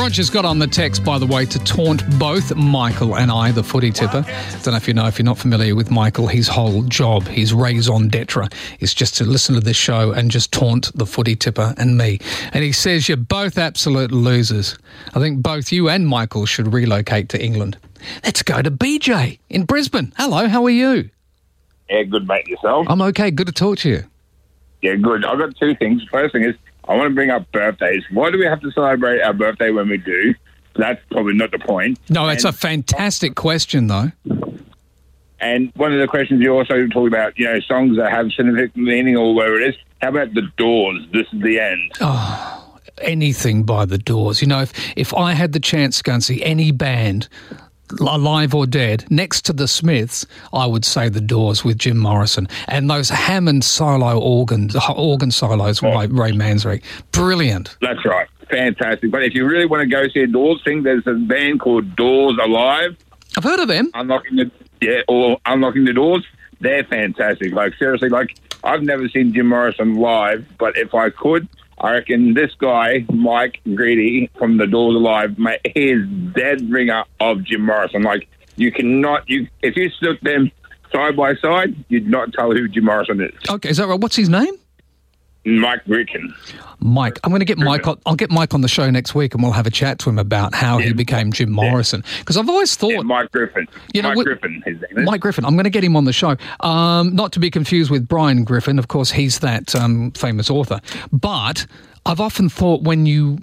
Roger's got on the text, by the way, to taunt both Michael and I, the footy tipper. Don't know if you know, if you're not familiar with Michael, his whole job, his raison d'etre, is just to listen to this show and just taunt the footy tipper and me. And he says, you're both absolute losers. I think both you and Michael should relocate to England. Let's go to BJ in Brisbane. Hello, how are you? Yeah, good, mate. Yourself? I'm okay. Good to talk to you. Yeah, good. I've got two things. First thing is, I want to bring up birthdays. Why do we have to celebrate our birthday when we do? That's probably not the point. No, it's a fantastic question, though. And one of the questions you also talk about, you know, songs that have significant meaning or whatever it is. How about The Doors, This Is the End? Oh, anything by The Doors. You know, if I had the chance to go and see any band, alive or dead, next to the Smiths, I would say The Doors with Jim Morrison. And those Hammond solo organ solos by Ray Manzarek. Brilliant. That's right. Fantastic. But if you really want to go see a Doors thing, there's a band called Doors Alive. I've heard of them. Unlocking the Doors. They're fantastic. Like, seriously, like, I've never seen Jim Morrison live, but if I could, I reckon this guy, Mike Greedy from The Doors Alive, mate, he is dead ringer of Jim Morrison. Like, if you stuck them side by side, you'd not tell who Jim Morrison is. Okay, is that right? What's his name? Mike Griffin. Mike. I'm going to get Mike on. I'll get Mike on the show next week and we'll have a chat to him about how he became Jim Morrison. Because I've always thought... Yeah, Mike Griffin. Griffin, his name is. Mike Griffin. I'm going to get him on the show. Not to be confused with Brian Griffin. Of course, he's that famous author. But I've often thought when you're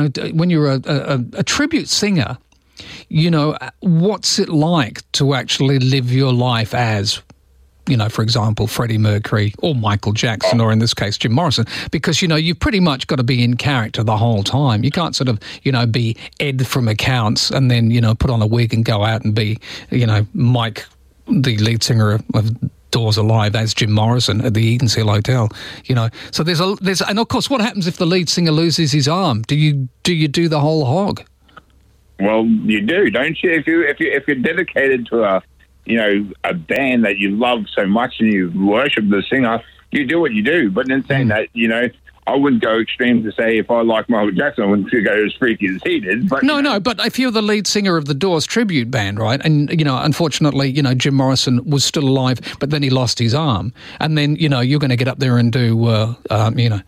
a tribute singer, you know, what's it like to actually live your life as, you know, for example, Freddie Mercury or Michael Jackson, or in this case, Jim Morrison, because, you know, you've pretty much got to be in character the whole time. You can't sort of, you know, be Ed from Accounts and then, you know, put on a wig and go out and be, you know, Mike, the lead singer of Doors Alive, as Jim Morrison at the Eatanswill Hotel, you know. So there's and of course, what happens if the lead singer loses his arm? Do you do the whole hog? Well, you do, don't you? If you're dedicated to a band that you love so much and you worship the singer, you do what you do. But in saying that, you know, I wouldn't go extreme to say if I like Michael Jackson, I wouldn't go as freaky as he did. But No, but if you're the lead singer of the Doors tribute band, right, and, you know, unfortunately, you know, Jim Morrison was still alive, but then he lost his arm, and then, you know, you're going to get up there and do, The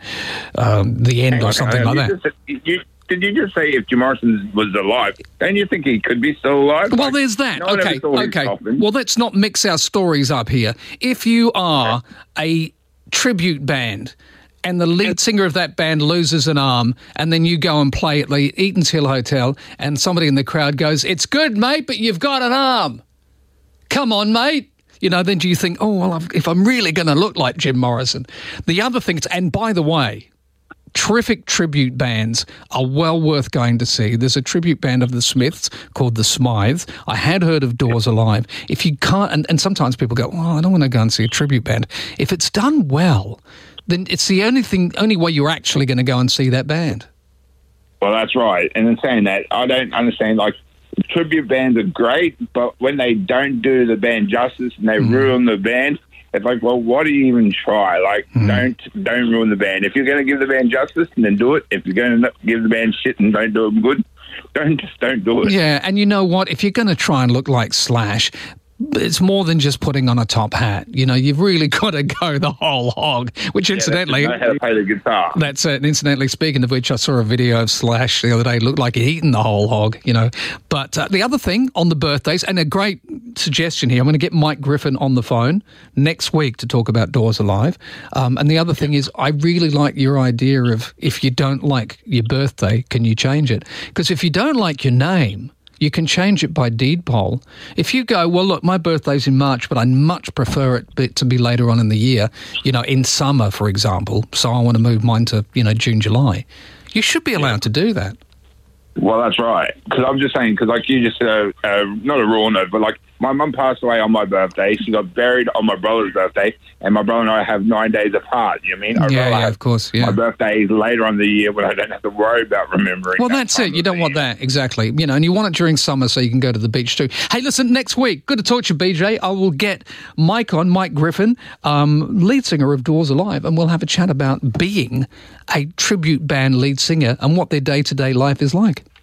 End or something like that. Did you just say if Jim Morrison was alive? Don't you think he could be still alive? Well, there's that. Okay. Well, let's not mix our stories up here. If you are a tribute band and the lead singer of that band loses an arm and then you go and play at the Eatanswill Hotel and somebody in the crowd goes, "It's good, mate, but you've got an arm. Come on, mate." You know, then do you think, oh, well, if I'm really going to look like Jim Morrison. The other thing, and by the way, terrific tribute bands are well worth going to see. There's a tribute band of the Smiths called the Smythes. I had heard of Doors Alive. If you can't, and sometimes people go, "Oh, I don't want to go and see a tribute band." If it's done well, then it's the only way you're actually going to go and see that band. Well, that's right. And in saying that, I don't understand, like, tribute bands are great, but when they don't do the band justice and they ruin the band, it's like, well, why do you even try? Like, don't ruin the band. If you're going to give the band justice, then do it. If you're going to give the band shit and don't do them good, don't do it. Yeah, and you know what? If you're going to try and look like Slash, it's more than just putting on a top hat. You know, you've really got to go the whole hog, which incidentally... know how to play the guitar. That's it. And incidentally, speaking of which, I saw a video of Slash the other day. It looked like he'd eaten the whole hog, you know. But the other thing on the birthdays, and a great suggestion here, I'm going to get Mike Griffin on the phone next week to talk about Doors Alive. And the other thing is, I really like your idea of if you don't like your birthday, can you change it? Because if you don't like your name, you can change it by deed poll. If you go, well, look, my birthday's in March, but I much prefer it to be later on in the year, you know, in summer, for example, so I want to move mine to, you know, June, July. You should be allowed to do that. Well, that's right. Because I'm just saying, because like you just said, not a raw note, but like my mum passed away on my birthday. She got buried on my brother's birthday, and my brother and I have 9 days apart. You know what I mean? Yeah, of course. Yeah. My birthday is later on in the year when I don't have to worry about remembering. Well, that's it. You don't want that. Exactly. You know, and you want it during summer so you can go to the beach too. Hey, listen, next week, good to talk to you, BJ. I will get Mike Griffin, lead singer of Doors Alive, and we'll have a chat about being a tribute band lead singer and what their day-to-day life is like.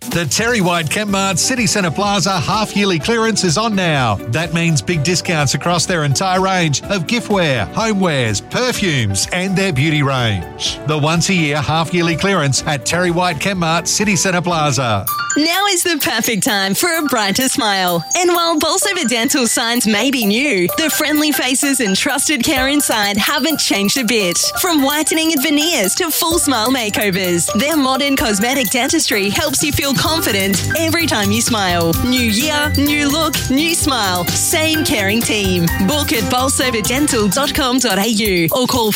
The Terry White Chemmart City Centre Plaza half-yearly clearance is on now. That means big discounts across their entire range of giftware, homewares, perfumes and their beauty range. The once-a-year half-yearly clearance at Terry White Chemmart City Centre Plaza. Now is the perfect time for a brighter smile. And while Bolsover Dental signs may be new, the friendly faces and trusted care inside haven't changed a bit. From whitening and veneers to full smile makeovers, their modern cosmetic dentistry helps you feel confident every time you smile. New year, new look, new smile. Same caring team. Book at bolsoverdental.com.au or call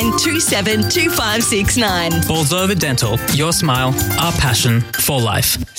4927 2569. Bolsover Dental, your smile, our passion for life.